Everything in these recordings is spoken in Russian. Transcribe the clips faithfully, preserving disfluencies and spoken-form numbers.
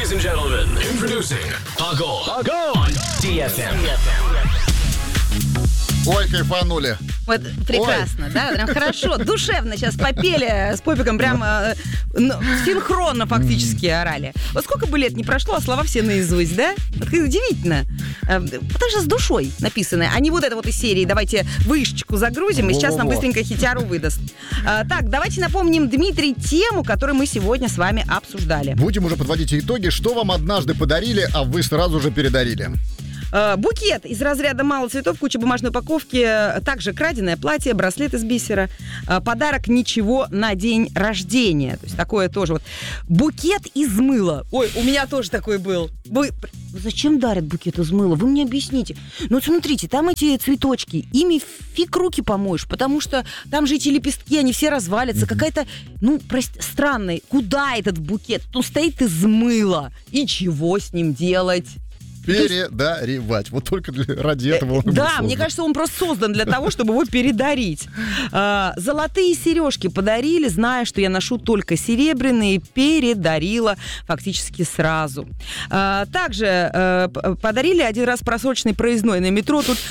Ladies and gentlemen, introducing Огонь on ди эф эм. Ой, кайфанули. Вот прекрасно, Ой. да, прям хорошо, душевно сейчас попели с Попиком, прям э, ну, синхронно фактически орали. Вот сколько бы лет не прошло, а слова все наизусть, да? Вот удивительно. Э, потому что с душой написаны, а не вот это вот из серии «давайте вышечку загрузим», и сейчас нам быстренько хитяру выдаст. Э, так, давайте напомним, Дмитрий, тему, которую мы сегодня с вами обсуждали. Будем уже подводить итоги, что вам однажды подарили, а вы сразу же передарили. Букет из разряда мало цветов, куча бумажной упаковки, также краденое платье, браслет из бисера, подарок ничего на день рождения. То есть такое тоже вот. Букет из мыла. Ой, у меня тоже такой был. Вы... Зачем дарят букет из мыла? Вы мне объясните. Ну вот смотрите, там эти цветочки, ими фиг руки помоешь, потому что там же эти лепестки, они все развалятся. Mm-hmm. Какая-то, ну, прости, странная. Куда этот букет? Он стоит из мыла. И чего с ним делать? Передаривать. Вот только для, ради этого он Да, создан. Мне кажется, он просто создан для того, чтобы его передарить. А, золотые сережки подарили, зная, что я ношу только серебряные, передарила фактически сразу. А, также а, подарили один раз просроченный проездной на метро. Тут...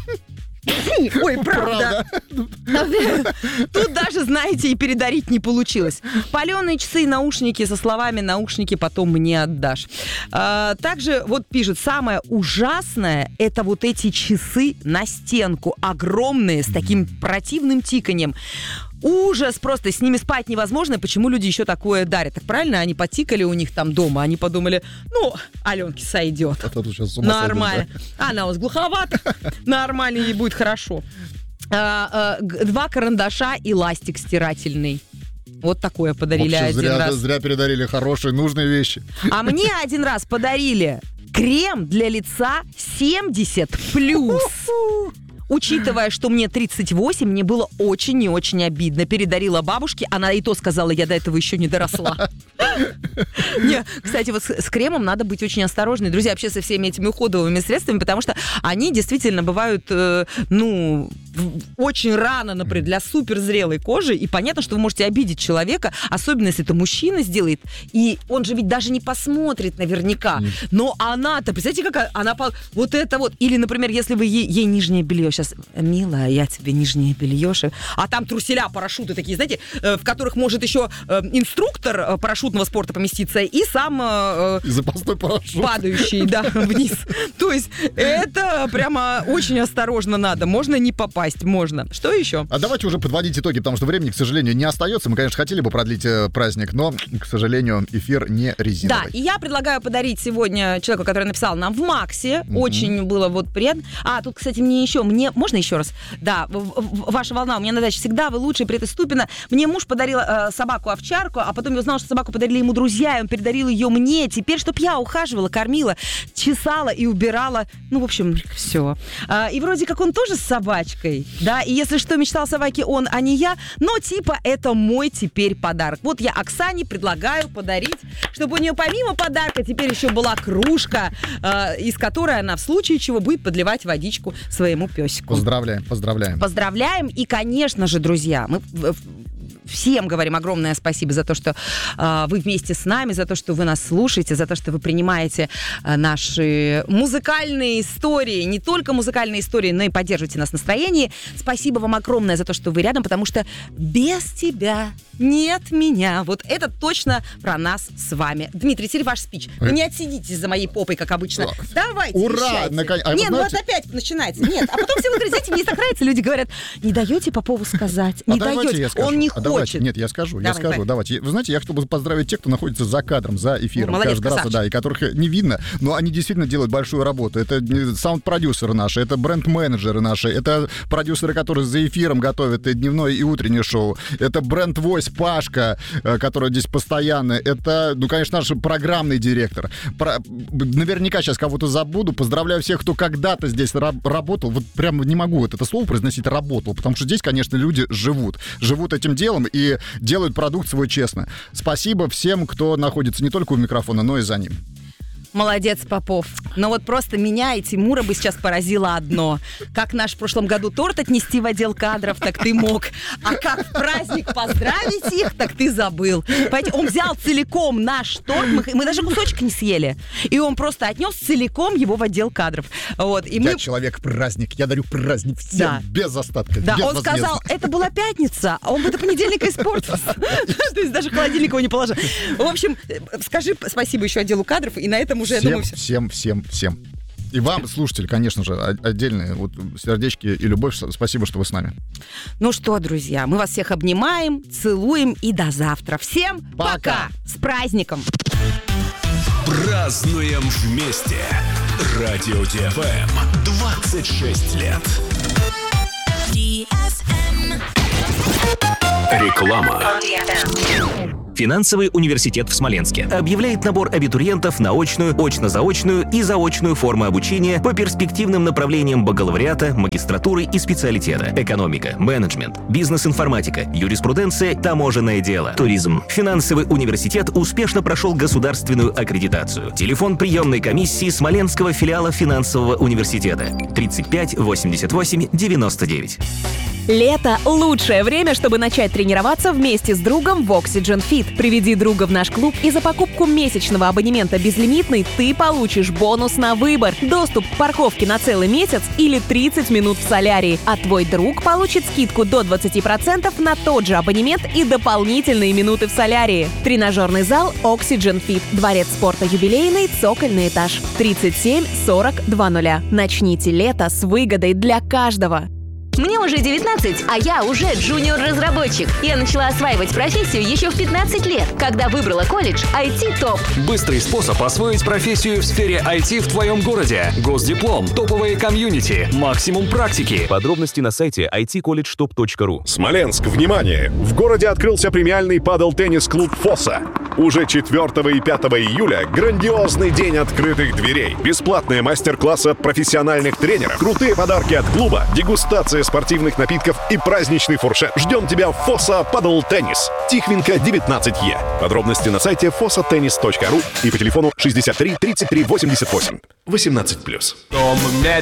Ой, правда. правда. Тут даже, знаете, и передарить не получилось. Паленые часы и наушники со словами «наушники потом мне отдашь». А, также вот пишет, самое ужасное — это вот эти часы на стенку, огромные, с таким противным тиканьем. Ужас просто, с ними спать невозможно. Почему люди еще такое дарят? Так правильно, они потикали у них там дома. Они подумали, ну, Аленке сойдет. А нормально. Сойдет, да? Она у вас глуховата. Нормально, ей будет хорошо. А, а, два карандаша и ластик стирательный. Вот такое подарили один зря, раз. Зря передарили хорошие, нужные вещи. А мне один раз подарили крем для лица семьдесят плюс. Учитывая, что мне тридцать восемь, мне было очень и очень обидно. Передарила бабушке, она и то сказала, я до этого еще не доросла. Не, кстати, вот с кремом надо быть очень осторожной, друзья, вообще со всеми этими уходовыми средствами, потому что они действительно бывают, ну, очень рано, например, для суперзрелой кожи, и понятно, что вы можете обидеть человека, особенно если это мужчина сделает, и он же ведь даже не посмотрит наверняка. Но она-то, представляете, как она... Вот это вот. Или, например, если вы ей, ей нижнее белье сейчас, милая, я тебе нижнее белье, а там труселя, парашюты такие, знаете, в которых может еще инструктор парашютного спорта поместиться и сам и запасной парашют падающий, да, вниз. То есть это прямо очень осторожно надо. Можно не попасть, можно. Что еще? А давайте уже подводить итоги, потому что времени, к сожалению, не остается. Мы, конечно, хотели бы продлить праздник, но, к сожалению, эфир не резиновый. Да, и я предлагаю подарить сегодня человеку, который написал нам в Максе. Mm-hmm. Очень было вот приятно. А, тут, кстати, мне еще, мне, можно еще раз? Да, ваша волна у меня на даче всегда, вы лучшие, Привет из Ступино. Мне муж подарил э, собаку-овчарку, а потом я узнала, что собаку подарили ему друзья, и он передарил ее мне. Теперь, чтоб я ухаживала, кормила, чесала и убирала. Ну, в общем, все. А, и вроде как он тоже с собачкой, да, и если что, мечтал о собаке он, а не я, но типа это мой теперь подарок. Вот я Оксане предлагаю подарить, чтобы у нее помимо подарка теперь еще была кружка, э, из которой она в случае чего будет подливать водичку своему песику. Поздравляем, поздравляем. Поздравляем. И, конечно же, друзья, мы всем говорим огромное спасибо за то, что э, вы вместе с нами, за то, что вы нас слушаете, за то, что вы принимаете э, наши музыкальные истории, не только музыкальные истории, но и поддерживаете нас в настроении. Спасибо вам огромное за то, что вы рядом, потому что без тебя нет меня. Вот это точно про нас с вами. Дмитрий, теперь ваш спич. Вы не отсидитесь за моей попой, как обычно. Давайте, ура! Наконец... А Нет, знаете... ну вот опять начинается. Нет, а потом все вы говорите, мне так нравится, люди говорят, не даете Попову сказать, не а даете, он не а хочет. Давайте. Нет, я скажу, Давай, я скажу, давай. давайте. Вы знаете, я хотел бы поздравить тех, кто находится за кадром, за эфиром, ну, молодец, каждый раз, да, и которых не видно, но они действительно делают большую работу. Это саунд-продюсеры наши, это бренд-менеджеры наши, это продюсеры, которые за эфиром готовят и дневное, и утреннее шоу, это бренд-войс Пашка, который здесь постоянно, это, ну, конечно, наш программный директор. Про... Наверняка сейчас кого-то забуду. Поздравляю всех, кто когда-то здесь раб- работал. Вот прям не могу вот это слово произносить «работал», потому что здесь, конечно, люди живут. Живут этим делом и делают продукт свой честно. Спасибо всем, кто находится не только у микрофона, но и за ним. Молодец, Попов. Но вот просто меня и Тимура бы сейчас поразило одно. Как наш в прошлом году торт отнести в отдел кадров, так ты мог. А как в праздник поздравить их, так ты забыл. Понимаете, он взял целиком наш торт, мы, мы даже кусочек не съели. И он просто отнес целиком его в отдел кадров. Вот, и я мы... человек-праздник, я дарю праздник всем, да. без остатка. Да, без он сказал, это была пятница, а он бы до понедельника испортился. То есть даже холодильник его не положил. В общем, скажи спасибо еще отделу кадров, и на этом уже, я всем, думаю, все. Всем, всем, всем. И вам, слушатели, конечно же, отдельные вот, сердечки и любовь. Спасибо, что вы с нами. Ну что, друзья, мы вас всех обнимаем, целуем и до завтра. Всем пока! пока. С праздником! Празднуем вместе. Радио Ди Эф Эм. двадцать шесть лет. Ди Эф Эм. Реклама. Финансовый университет в Смоленске объявляет набор абитуриентов на очную, очно-заочную и заочную формы обучения по перспективным направлениям бакалавриата, магистратуры и специалитета: экономика, менеджмент, бизнес-информатика, юриспруденция, таможенное дело, туризм. Финансовый университет успешно прошел государственную аккредитацию. Телефон приемной комиссии Смоленского филиала финансового университета тридцать пять восемьдесят восемь девяносто девять. Лето – лучшее время, чтобы начать тренироваться вместе с другом в Oxygen Fit. Приведи друга в наш клуб, и за покупку месячного абонемента безлимитный ты получишь бонус на выбор: доступ к парковке на целый месяц или тридцать минут в солярии. А твой друг получит скидку до двадцать процентов на тот же абонемент и дополнительные минуты в солярии. Тренажерный зал Oxygen Fit. Дворец спорта Юбилейный, цокольный этаж. тридцать семь сорок двадцать. Начните лето с выгодой для каждого. Мне уже девятнадцать, а я уже джуниор-разработчик. Я начала осваивать профессию еще в пятнадцать лет, когда выбрала колледж ай ти топ. Быстрый способ освоить профессию в сфере ай ти в твоем городе. Госдиплом, топовые комьюнити, максимум практики. Подробности на сайте ай ти колледж топ точка ру. Смоленск, внимание! В городе открылся премиальный падл-теннис-клуб «Фоса». Уже четвёртого и пятого июля грандиозный день открытых дверей. Бесплатные мастер-классы от профессиональных тренеров, крутые подарки от клуба, дегустация спортивных напитков и праздничный фуршет. Ждем тебя в «Фоса Падл Теннис». Тихвинка, девятнадцать Е. Подробности на сайте фоса теннис точка ру и по телефону шестьдесят три тридцать три восемьдесят восемь. восемнадцать плюс. Дом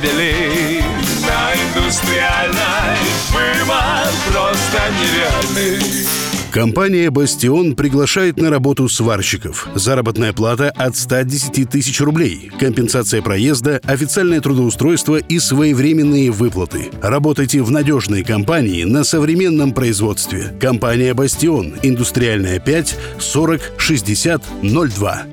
мебели на Индустриальной. Выбор просто нереальный. Компания «Бастион» приглашает на работу сварщиков. Заработная плата от ста десяти тысяч рублей. Компенсация проезда, официальное трудоустройство и своевременные выплаты. Работайте в надежной компании на современном производстве. Компания «Бастион». Индустриальная пять, сорок, шестьдесят, ноль два.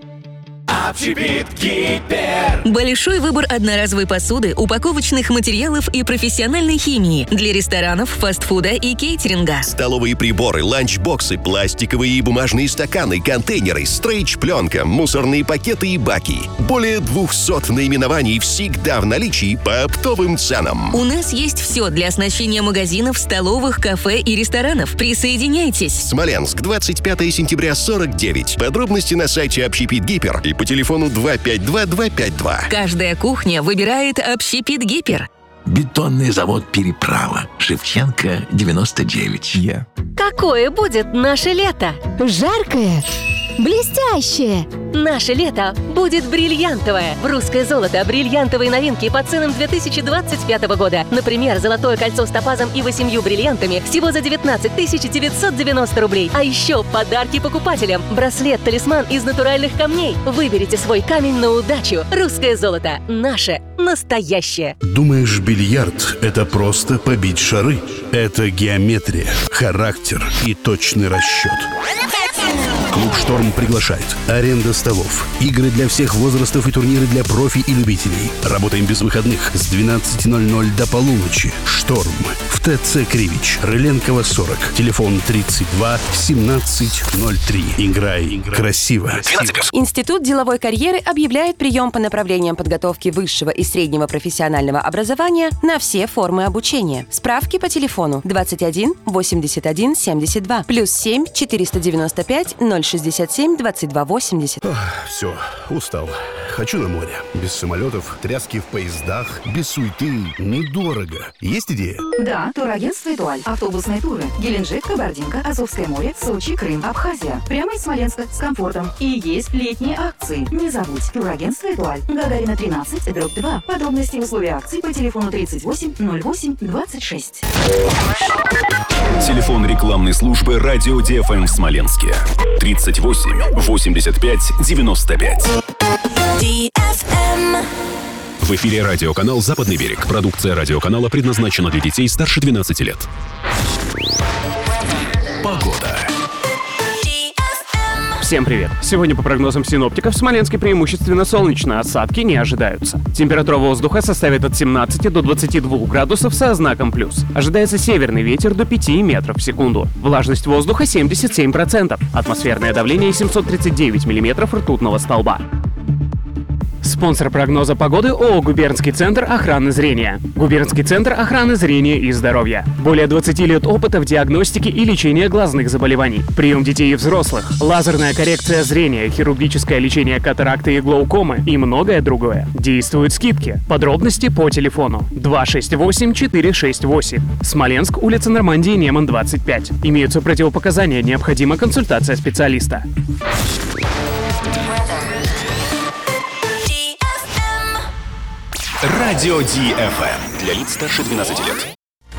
Общепит Гипер. Большой выбор одноразовой посуды, упаковочных материалов и профессиональной химии для ресторанов, фастфуда и кейтеринга. Столовые приборы, ланчбоксы, пластиковые и бумажные стаканы, контейнеры, стрейч-пленка, мусорные пакеты и баки. Более двухсот наименований всегда в наличии по оптовым ценам. У нас есть все для оснащения магазинов, столовых, кафе и ресторанов. Присоединяйтесь. Смоленск, двадцать пятого сентября, сорок девять. Подробности на сайте Общепит Гипер и по телефону два пять два два пять два. Каждая кухня выбирает Общепит Гипер. Бетонный завод «Переправа». Шевченко, девяносто девять. Yeah. Какое будет наше лето? Жаркое? Блестящее! Наше лето будет бриллиантовое. В «Русское золото» бриллиантовые новинки по ценам две тысячи двадцать пятого года. Например, золотое кольцо с топазом и восемью бриллиантами всего за девятнадцать тысяч девятьсот девяносто рублей. А еще подарки покупателям. Браслет-талисман из натуральных камней. Выберите свой камень на удачу. «Русское золото» – наше настоящее. Думаешь, бильярд — это просто побить шары? Это геометрия, характер и точный расчет. Клуб «Шторм» приглашает. Аренда столов, игры для всех возрастов и турниры для профи и любителей. Работаем без выходных с двенадцати ноль-ноль до полуночи. «Шторм» в ТЦ Кривич, Рыленкова, сорок. Телефон тридцать два семнадцать ноль три. Играй красиво. Институт деловой карьеры объявляет прием по направлениям подготовки высшего и среднего профессионального образования на все формы обучения. Справки по телефону двадцать один восемьдесят один семьдесят два плюс семь четыреста девяносто пять ноль шестьдесят семь двадцать два восемьдесят. Все, устал. Хочу на море. Без самолетов, тряски в поездах, без суеты, недорого. Есть идея? Да, турагентство «Этуаль». Автобусные туры. Геленджик, Кабардинка, Азовское море, Сочи, Крым, Абхазия. Прямо из Смоленска, с комфортом. И есть летние акции. Не забудь. Турагентство «Этуаль». Гагарина тринадцать, дробь два. Подробности и условия акций по телефону тридцать восемь ноль восемь двадцать шесть. Телефон рекламной службы «Радио ди эф эм» в Смоленске. тридцать восемь восемьдесят пять девяносто пять. В эфире радиоканал «Западный берег». Продукция радиоканала предназначена для детей старше двенадцати лет. Погода. Всем привет! Сегодня по прогнозам синоптиков в Смоленске преимущественно солнечно, осадки не ожидаются. Температура воздуха составит от семнадцати до двадцати двух градусов со знаком плюс. Ожидается северный ветер до пяти метров в секунду. Влажность воздуха семьдесят семь процентов. Атмосферное давление семьсот тридцать девять миллиметров ртутного столба. Спонсор прогноза погоды ООО «Губернский центр охраны зрения». Губернский центр охраны зрения и здоровья. Более двадцати лет опыта в диагностике и лечении глазных заболеваний. Прием детей и взрослых. Лазерная коррекция зрения, хирургическое лечение катаракты и глаукомы и многое другое. Действуют скидки. Подробности по телефону два шесть восемь четыре шесть восемь. Смоленск, улица Нормандии, Неман, двадцать пять. Имеются противопоказания, необходима консультация специалиста. Радио ди эф эм. Для лиц старше двенадцати лет.